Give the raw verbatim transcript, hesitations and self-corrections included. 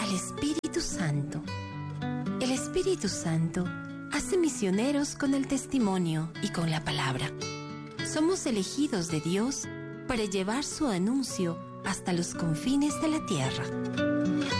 al Espíritu Santo. El Espíritu Santo hace misioneros con el testimonio y con la palabra. Somos elegidos de Dios para llevar su anuncio hasta los confines de la tierra.